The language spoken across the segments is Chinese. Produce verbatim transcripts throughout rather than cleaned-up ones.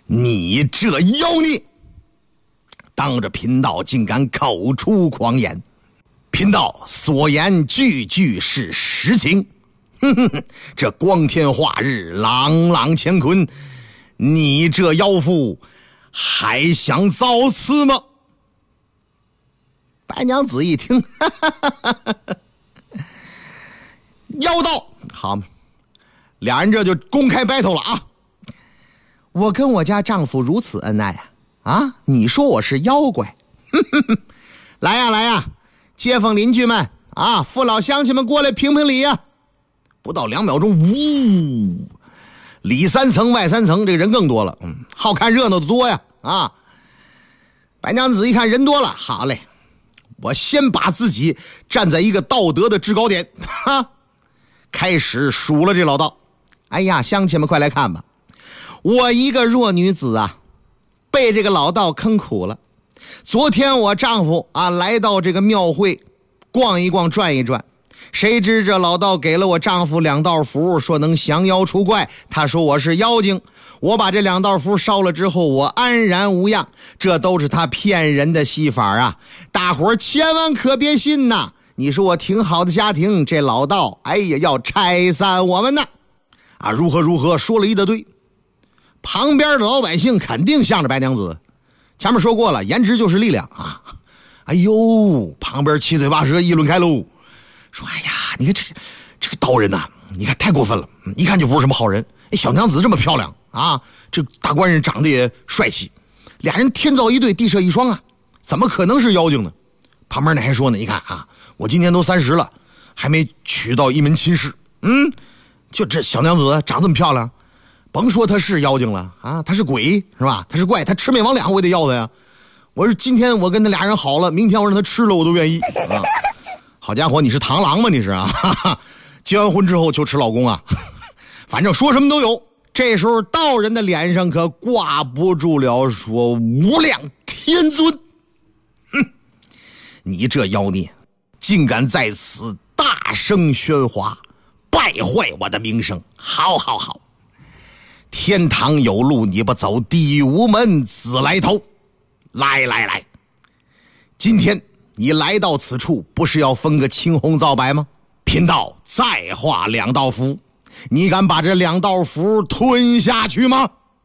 你这妖孽！当着贫道竟敢口出狂言，贫道所言句句是实情。哼哼哼，这光天化日，朗朗乾坤，你这妖妇还想造次吗？白娘子一听，哈哈哈哈哈，妖道，好嘛，俩人这就公开 battle 了啊！我跟我家丈夫如此恩爱啊！啊，你说我是妖怪？哼哼哼，来呀来呀，街坊邻居们啊，父老乡亲们过来评评理呀！不到两秒钟，呜，里三层外三层，这个人更多了。嗯，好看热闹的多呀！啊，白娘子一看人多了，好嘞，我先把自己站在一个道德的制高点，哈，开始数了这老道。哎呀，乡亲们快来看吧，我一个弱女子啊，被这个老道坑苦了。昨天我丈夫啊来到这个庙会逛一逛转一转，谁知这老道给了我丈夫两道符，说能降妖除怪，他说我是妖精，我把这两道符烧了之后，我安然无恙，这都是他骗人的戏法啊！大伙儿千万可别信呐！你说我挺好的家庭，这老道哎呀要拆散我们呢！啊，如何如何，说了一大堆。旁边的老百姓肯定向着白娘子，前面说过了，颜值就是力量啊！哎呦，旁边七嘴八舌议论开喽，说哎呀，你看这这个道人呐、啊，你看太过分了，一看就不是什么好人。哎，小娘子这么漂亮啊，这大官人长得也帅气，俩人天造一对，地设一双啊，怎么可能是妖精呢？旁边那还说呢，你看啊，我今年都三十了，还没娶到一门亲事。嗯，就这小娘子长这么漂亮，甭说她是妖精了啊，她是鬼是吧？她是怪，她魑魅魍魉我也得要她呀。我说今天我跟他俩人好了，明天我让他吃了我都愿意啊！好家伙，你是螳螂吗？你是啊？哈哈，结完婚之后就吃老公啊？反正说什么都有。这时候道人的脸上可挂不住了，说无量天尊，哼，你这妖孽，竟敢在此大声喧哗，败坏我的名声！好好好，天堂有路你不走，地狱无门自来投。来来来，今天你来到此处，不是要分个青红皂白吗？贫道再画两道符，你敢把这两道符吞下去吗？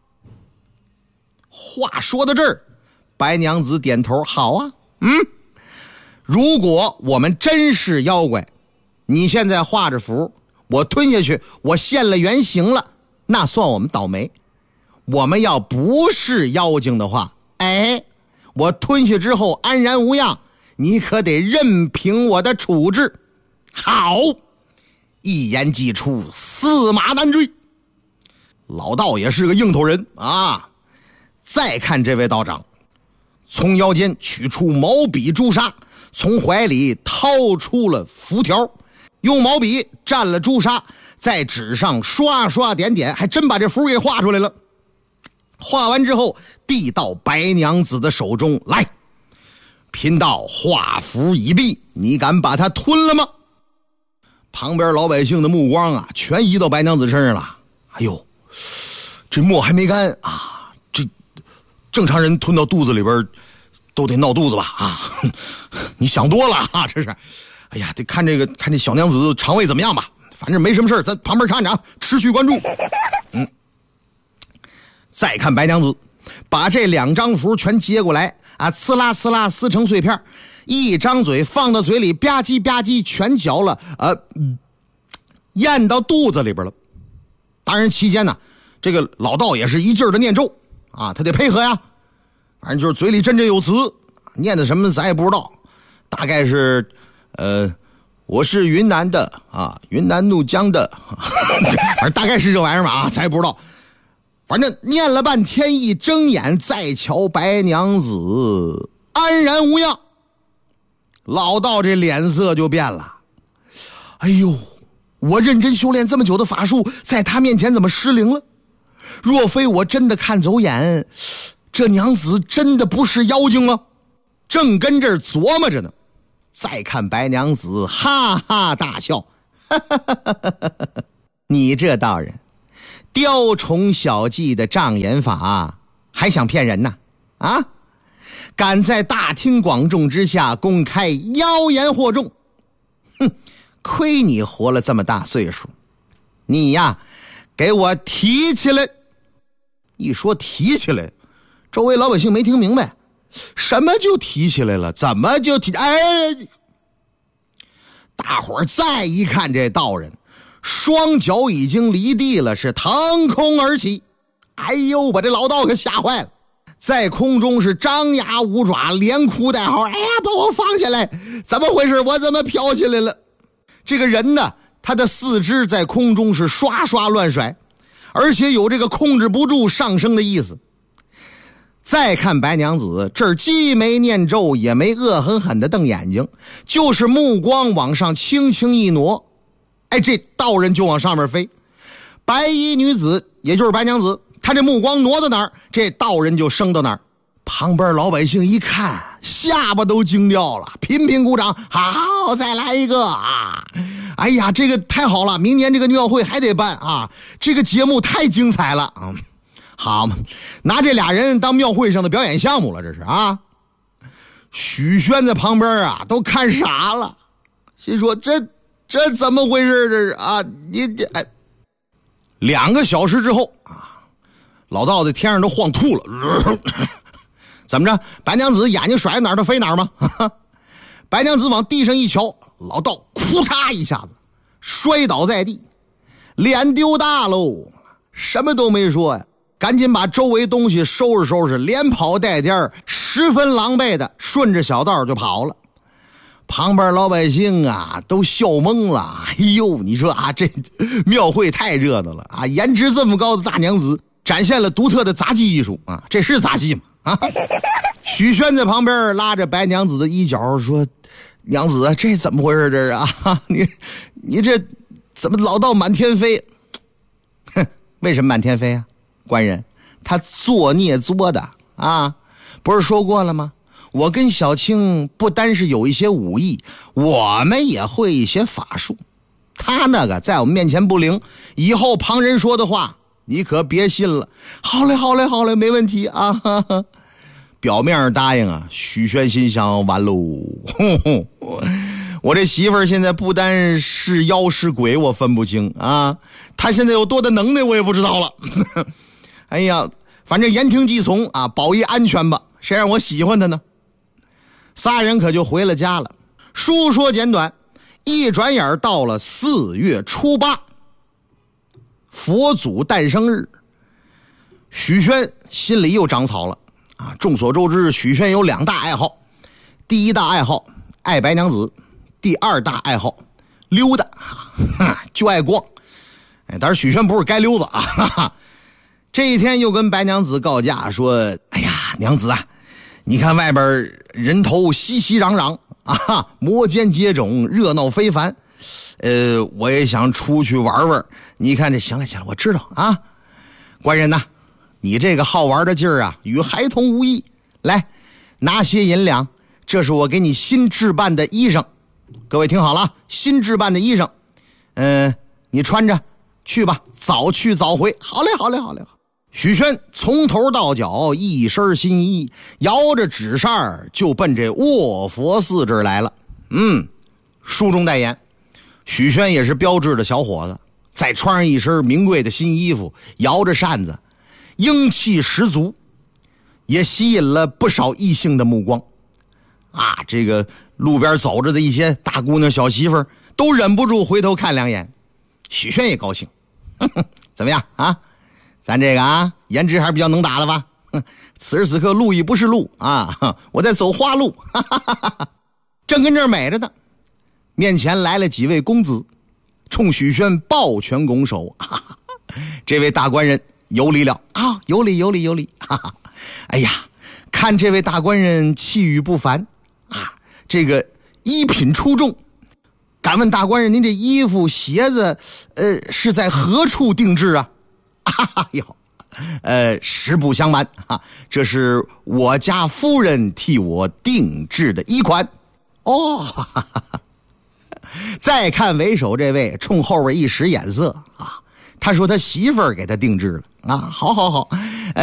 话说到这儿，白娘子点头，好啊，嗯，如果我们真是妖怪，你现在画着符，我吞下去，我现了原形了，那算我们倒霉。我们要不是妖精的话，哎，我吞下之后安然无恙，你可得任凭我的处置。好，一言既出，驷马难追。老道也是个硬头人啊。再看这位道长，从腰间取出毛笔朱砂，从怀里掏出了符条，用毛笔蘸了朱砂，在纸上刷刷点点，还真把这符给画出来了。画完之后递到白娘子的手中，来，贫道画符已毕，你敢把它吞了吗？旁边老百姓的目光啊全移到白娘子身上了。哎呦，这墨还没干啊，这正常人吞到肚子里边都得闹肚子吧啊，你想多了啊，这是。哎呀，得看这个看这小娘子肠胃怎么样吧，反正没什么事，咱旁边看着啊，持续关注。嗯，再看白娘子把这两张符全接过来啊，呲啦呲啦撕成碎片，一张嘴放到嘴里，吧唧吧唧全嚼了，呃，咽到肚子里边了。当然期间呢，这个老道也是一劲儿的念咒啊，他得配合呀，反正就是嘴里振振有词，念的什么咱也不知道，大概是呃，我是云南的啊，云南怒江的，反正大概是这玩意儿吧啊，咱也不知道。反正念了半天，一睁眼再瞧白娘子安然无恙，老道这脸色就变了。哎呦，我认真修炼这么久的法术，在他面前怎么失灵了？若非我真的看走眼，这娘子真的不是妖精吗？正跟这儿琢磨着呢，再看白娘子哈哈大笑，哈哈哈哈哈哈，你这道人雕虫小技的障眼法还想骗人呢？啊，敢在大庭广众之下公开妖言惑众，哼，亏你活了这么大岁数，你呀给我提起来。一说提起来，周围老百姓没听明白，什么就提起来了？怎么就提？哎，大伙儿再一看这道人，双脚已经离地了，是腾空而起。哎呦，把这老道可吓坏了，在空中是张牙舞爪，连哭带嚎。哎呀，把我放下来！怎么回事？我怎么飘起来了？这个人呢，他的四肢在空中是刷刷乱甩，而且有这个控制不住上升的意思。再看白娘子，这儿既没念咒，也没恶狠狠的瞪眼睛，就是目光往上轻轻一挪，哎，这道人就往上面飞。白衣女子也就是白娘子，她这目光挪到哪儿，这道人就升到哪儿。旁边老百姓一看，下巴都惊掉了，频频鼓掌，好，再来一个啊！哎呀，这个太好了，明年这个庙会还得办啊，这个节目太精彩了啊！好嘛，拿这俩人当庙会上的表演项目了，这是啊。许宣在旁边啊都看傻了，心说这这怎么回事？这是啊，你这哎，两个小时之后啊，老道在天上都晃吐了。怎么着？白娘子眼睛甩哪儿都飞哪儿吗？白娘子往地上一瞧，老道哭嚓一下子摔倒在地，脸丢大喽，什么都没说呀，赶紧把周围东西收拾收拾，连跑带颠，十分狼狈的顺着小道就跑了。旁边老百姓啊都笑懵了。哎呦，你说啊，这庙会太热闹了啊！颜值这么高的大娘子展现了独特的杂技艺术啊，这是杂技吗？啊！许宣在旁边拉着白娘子的衣角说：“娘子，这怎么回事？这是啊，你你这怎么老道满天飞？哼，为什么满天飞啊？官人，他作孽作的啊！不是说过了吗？我跟小青不单是有一些武艺，我们也会一些法术。他那个在我们面前不灵，以后旁人说的话你可别信了。好嘞好嘞好嘞，没问题啊。哈哈，表面上答应啊，许宣心想完喽，哼哼，我这媳妇儿现在不单是妖是鬼我分不清啊，她现在有多大能耐我也不知道了。哎呀，反正言听计从啊，保一安全吧，谁让我喜欢她呢？仨人可就回了家了。书说简短，一转眼到了四月初八，佛祖诞生日。许宣心里又长草了啊！众所周知，许宣有两大爱好，第一大爱好爱白娘子，第二大爱好溜达，就爱逛。哎，但是许宣不是该溜达啊！哈哈，这一天又跟白娘子告假说：“哎呀，娘子啊，你看外边人头熙熙攘攘啊，摩肩接踵，热闹非凡。呃，我也想出去玩玩。你看这，行了行了，我知道啊。官人呐，你这个好玩的劲儿啊，与孩童无异。来，拿些银两，这是我给你新置办的衣裳。各位听好了，新置办的衣裳，嗯、呃，你穿着去吧，早去早回。好嘞，好嘞，好嘞。”许宣从头到脚一身新衣，摇着纸扇就奔这卧佛寺这儿来了。嗯，书中代言，许宣也是标致的小伙子，再穿上一身名贵的新衣服，摇着扇子，英气十足，也吸引了不少异性的目光啊！这个路边走着的一些大姑娘小媳妇都忍不住回头看两眼。许宣也高兴，呵呵，怎么样啊？咱这个啊，颜值还是比较能打的吧？此时此刻路亦不是路啊，我在走花路。哈哈哈哈，正跟这儿美着呢，面前来了几位公子，冲许宣抱拳拱手。哈哈，这位大官人有礼了啊，有礼有礼有礼。哈哈，哎呀，看这位大官人气宇不凡啊，这个衣品出众。敢问大官人，您这衣服鞋子，呃，是在何处定制啊？哎呦，呃，实不相瞒啊，这是我家夫人替我定制的衣款。哦，哈哈哈，再看为首这位，冲后边一使眼色啊，他说他媳妇儿给他定制了啊，好好好，